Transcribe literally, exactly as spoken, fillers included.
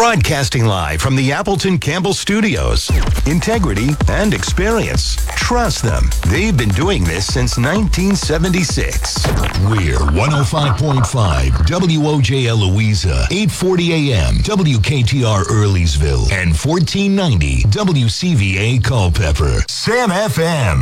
Broadcasting live from the Appleton Campbell Studios. Integrity and experience. Trust them. They've been doing this since nineteen seventy-six. We're one oh five point five W O J L Louisa, eight forty a.m. W K T R Earlysville, and fourteen ninety W C V A Culpeper. Sam F M.